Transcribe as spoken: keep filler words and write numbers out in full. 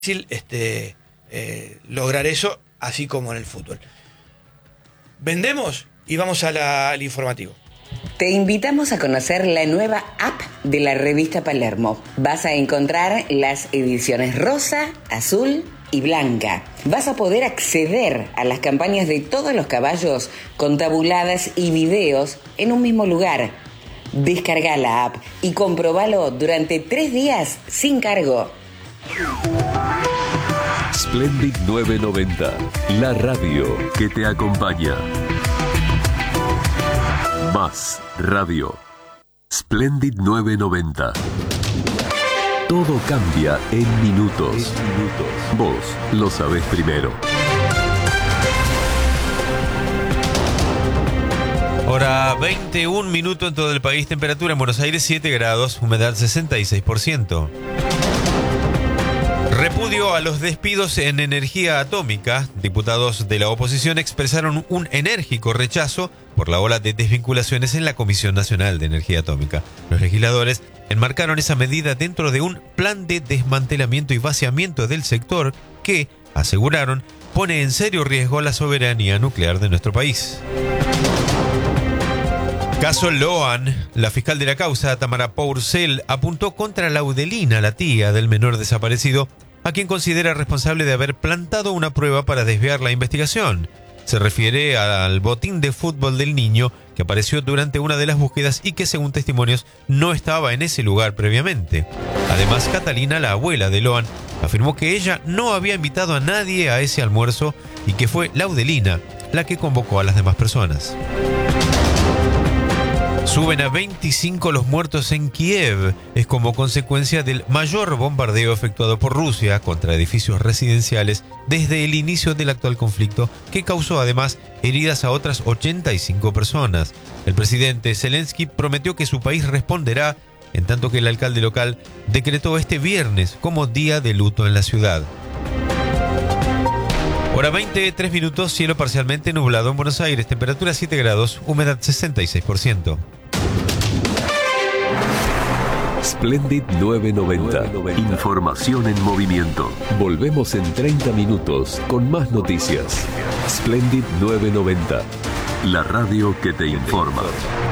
difícil este, eh, lograr eso, así como en el fútbol. Vendemos y vamos a la, al informativo. Te invitamos a conocer la nueva app de la revista Palermo. Vas a encontrar las ediciones rosa, azul y blanca. Vas a poder acceder a las campañas de todos los caballos con tabuladas y videos en un mismo lugar. Descarga la app y comprobalo durante tres días sin cargo. Splendid novecientos noventa, la radio que te acompaña. Más radio. Splendid novecientos noventa. Todo cambia en minutos. En minutos. Vos lo sabés primero. Hora veintiún minutos en todo el país. Temperatura en Buenos Aires siete grados. Humedad sesenta y seis por ciento. Repudio a los despidos en energía atómica. Diputados de la oposición expresaron un enérgico rechazo por la ola de desvinculaciones en la Comisión Nacional de Energía Atómica. Los legisladores enmarcaron esa medida dentro de un plan de desmantelamiento y vaciamiento del sector que, aseguraron, pone en serio riesgo la soberanía nuclear de nuestro país. Caso Loan. La fiscal de la causa, Tamara Pourcel, apuntó contra Laudelina, la tía del menor desaparecido, a quien considera responsable de haber plantado una prueba para desviar la investigación. Se refiere al botín de fútbol del niño que apareció durante una de las búsquedas y que, según testimonios, no estaba en ese lugar previamente. Además, Catalina, la abuela de Loan, afirmó que ella no había invitado a nadie a ese almuerzo y que fue Laudelina la que convocó a las demás personas. Suben a veinticinco los muertos en Kiev. Es como consecuencia del mayor bombardeo efectuado por Rusia contra edificios residenciales desde el inicio del actual conflicto, que causó además heridas a otras ochenta y cinco personas. El presidente Zelensky prometió que su país responderá, en tanto que el alcalde local decretó este viernes como día de luto en la ciudad. Hora veintitrés minutos, cielo parcialmente nublado en Buenos Aires, temperatura siete grados, humedad sesenta y seis por ciento. Splendid novecientos noventa. Información en movimiento. Volvemos en treinta minutos con más noticias. Splendid novecientos noventa. La radio que te informa.